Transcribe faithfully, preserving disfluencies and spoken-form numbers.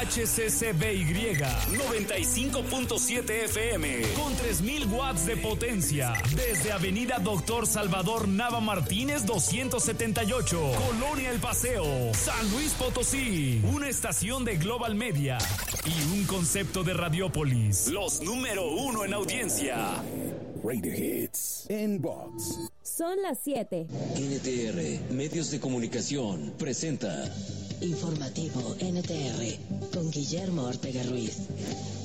H C C B Y noventa y cinco punto siete F M con tres mil watts de potencia desde Avenida Doctor Salvador Nava Martínez doscientos setenta y ocho, Colonia El Paseo, San Luis Potosí. Una estación de Global Media y un concepto de Radiópolis. Los número uno en audiencia. Radio Hits Inbox. Son las siete. N T R, Medios de Comunicación, presenta Informativo N T R con Guillermo Ortega Ruiz.